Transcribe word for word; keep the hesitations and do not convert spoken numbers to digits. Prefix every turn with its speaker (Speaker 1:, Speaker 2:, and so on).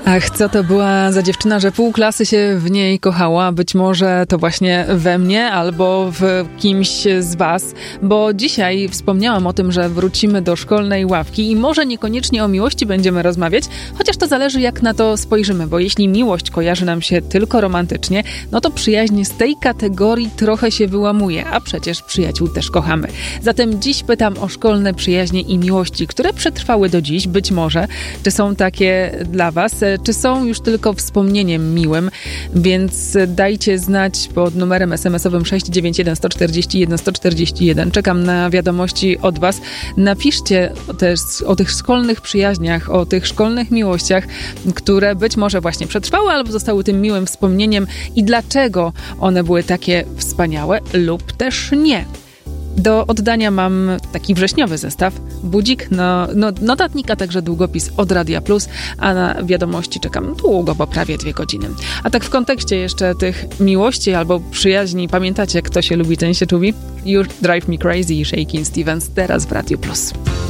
Speaker 1: Ach, co to była za dziewczyna, że pół klasy się w niej kochała. Być może to właśnie we mnie albo w kimś z was, bo dzisiaj wspomniałam o tym, że wrócimy do szkolnej ławki i może niekoniecznie o miłości będziemy rozmawiać, chociaż to zależy, jak na to spojrzymy, bo jeśli miłość kojarzy nam się tylko romantycznie, no to przyjaźń z tej kategorii trochę się wyłamuje, a przecież przyjaciół też kochamy. Zatem dziś pytam o szkolne przyjaźnie i miłości, które przetrwały do dziś, być może. Czy są takie dla was? Czy są już tylko wspomnieniem miłym? Więc dajcie znać pod numerem es em esowym sześć dziewięć jeden, sto czterdzieści jeden, sto czterdzieści jeden. Czekam na wiadomości od was. Napiszcie o, te, o tych szkolnych przyjaźniach, o tych szkolnych miłościach, które być może właśnie przetrwały albo zostały tym miłym wspomnieniem i dlaczego one były takie wspaniałe lub też nie. Do oddania mam taki wrześniowy zestaw, budzik, no, no, notatnik, a także długopis od Radia Plus, a na wiadomości czekam długo, bo prawie dwie godziny. A tak w kontekście jeszcze tych miłości albo przyjaźni, pamiętacie, kto się lubi, ten się czubi? You Drive Me Crazy i Shakin' Stevens teraz w Radiu Plus.